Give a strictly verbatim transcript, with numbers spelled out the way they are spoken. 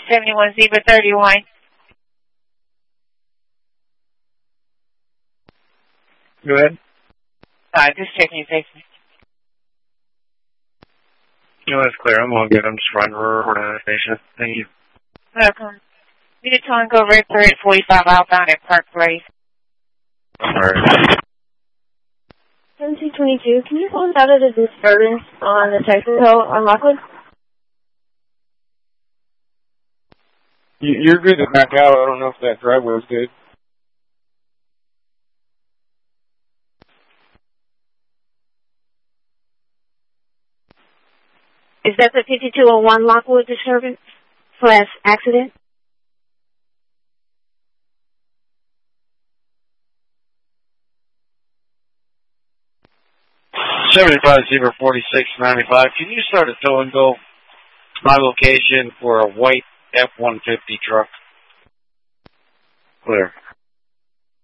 seventy-one Zebra thirty-one. Go ahead. Uh, just checking your safety. No, that's clear. I'm all good. I'm just running for station. Thank you. Welcome. Unit Tango Redbird forty-five outbound at Park Place. All right. seventeen twenty-two, can you hold out of the disturbance on the Texaco on Lockwood? You're good to back out. I don't know if that driveway was good. Is that the fifty-two oh one Lockwood disturbance slash accident? seventy-five Zebra forty-six ninety-five. Can you start a tow and go? My location for a white F one fifty truck. Clear.